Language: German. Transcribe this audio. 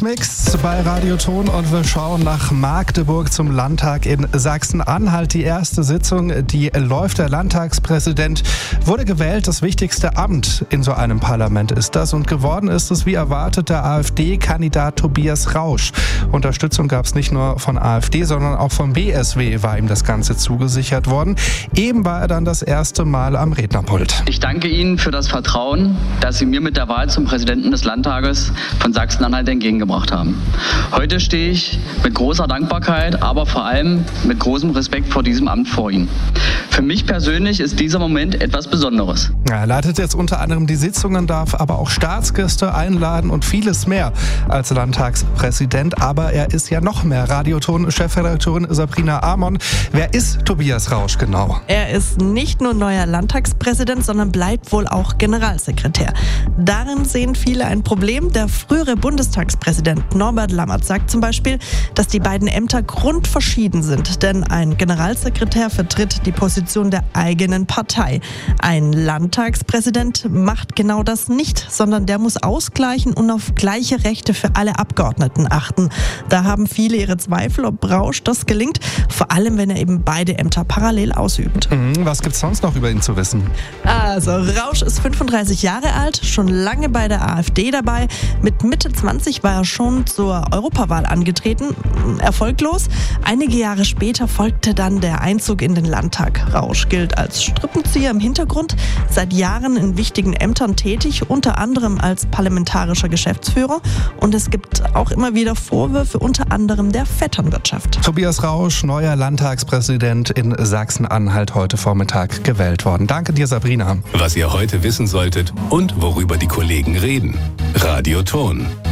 Musikmix bei Radio Ton und wir schauen nach Magdeburg zum Landtag in Sachsen-Anhalt. Die erste Sitzung, die läuft. Der Landtagspräsident wurde gewählt. Das wichtigste Amt in so einem Parlament ist das. Und geworden ist es, wie erwartet, der AfD-Kandidat Tobias Rausch. Unterstützung gab es nicht nur von AfD, sondern auch vom BSW war ihm das Ganze zugesichert worden. Eben war er dann das erste Mal am Rednerpult. Ich danke Ihnen für das Vertrauen, das Sie mir mit der Wahl zum Präsidenten des Landtages von Sachsen-Anhalt entgegengebracht haben. Heute stehe ich mit großer Dankbarkeit, aber vor allem mit großem Respekt vor diesem Amt vor Ihnen. Für mich persönlich ist dieser Moment etwas Besonderes. Er leitet jetzt unter anderem die Sitzungen, darf aber auch Staatsgäste einladen und vieles mehr als Landtagspräsident. Aber er ist ja noch mehr. Radioton-Chefredakteurin Sabrina Amon. Wer ist Tobias Rausch genau? Er ist nicht nur neuer Landtagspräsident, sondern bleibt wohl auch Generalsekretär. Darin sehen viele ein Problem. Der frühere Bundestagspräsident Norbert Lammert sagt zum Beispiel, dass die beiden Ämter grundverschieden sind. Denn ein Generalsekretär vertritt die Position der eigenen Partei. Ein Landtagspräsident macht genau das nicht, sondern der muss ausgleichen und auf gleiche Rechte für alle Abgeordneten achten. Da haben viele ihre Zweifel, ob Rausch das gelingt, vor allem wenn er eben beide Ämter parallel ausübt. Was gibt's sonst noch über ihn zu wissen? Also Rausch ist 35 Jahre alt, schon lange bei der AfD dabei. Mit Mitte 20 war er schon zur Europawahl angetreten, erfolglos. Einige Jahre später folgte dann der Einzug in den Landtag. Rausch gilt als Strippenzieher im Hintergrund, seit Jahren in wichtigen Ämtern tätig, unter anderem als parlamentarischer Geschäftsführer. Und es gibt auch immer wieder Vorwürfe, unter anderem der Vetternwirtschaft. Tobias Rausch, neuer Landtagspräsident in Sachsen-Anhalt, heute Vormittag gewählt worden. Danke dir, Sabrina. Was ihr heute wissen solltet und worüber die Kollegen reden. Radio Ton.